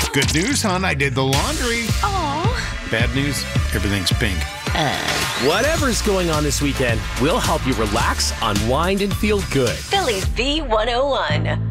Good news, hon. I did the laundry. Aw. Bad news, everything's pink. Whatever's going on this weekend, we'll help you relax, unwind, and feel good. Phillies V101.